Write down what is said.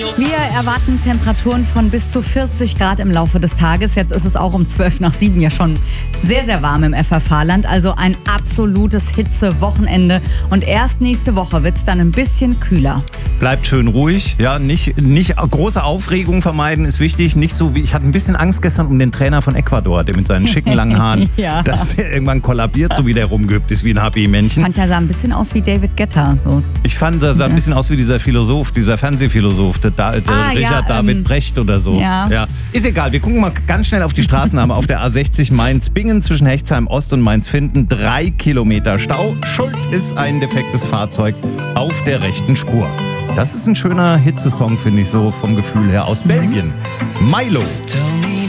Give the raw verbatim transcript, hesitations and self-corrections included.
Wir erwarten Temperaturen von bis zu vierzig Grad im Laufe des Tages. Jetzt ist es auch um zwölf nach sieben ja schon sehr, sehr warm im F F H-Land. Also ein absolutes Hitze-Wochenende. Und erst nächste Woche wird es dann ein bisschen kühler. Bleibt schön ruhig, ja, nicht, nicht große Aufregung vermeiden ist wichtig. Nicht so wie, ich hatte ein bisschen Angst gestern um den Trainer von Ecuador, der mit seinen schicken langen Haaren, Ja. dass der irgendwann kollabiert, so wie der rumgeübt ist wie ein Happy-Männchen. Ich fand, er sah ein bisschen aus wie David Guetta. So. Ich fand, er sah ein bisschen aus wie dieser Philosoph, dieser Fernsehphilosoph, der, da, der Ah, ja, Richard David ähm, Brecht oder so. ja. Ja. Ist egal, wir gucken mal ganz schnell auf die Straßennamen auf der A sechzig Mainz-Bingen zwischen Hechtsheim Ost und Mainz-Finden. Drei Kilometer Stau. Schuld ist ein defektes Fahrzeug auf der rechten Spur. Das ist ein schöner Hitzesong, finde ich, so vom Gefühl her, aus Belgien. Milo. Tell me